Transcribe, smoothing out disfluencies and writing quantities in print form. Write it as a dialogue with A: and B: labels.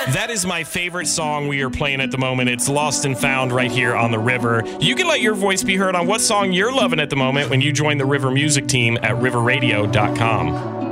A: That is my favorite song we are playing at the moment. It's Lost and Found right here on The River. You can let your voice be heard on what song you're loving at the moment when you join the River Music team at riverradio.com.